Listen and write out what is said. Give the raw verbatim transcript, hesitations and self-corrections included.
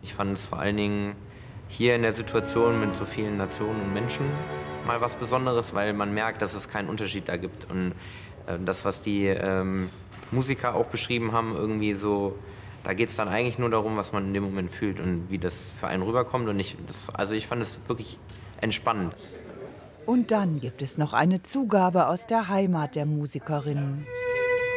Ich fand es vor allen Dingen hier in der Situation mit so vielen Nationen und Menschen mal was Besonderes, weil man merkt, dass es keinen Unterschied da gibt. Und äh, das, was die ähm, Musiker auch beschrieben haben, irgendwie so, da geht es dann eigentlich nur darum, was man in dem Moment fühlt und wie das für einen rüberkommt. Und ich, das, also ich fand es wirklich entspannend. Und dann gibt es noch eine Zugabe aus der Heimat der Musikerinnen.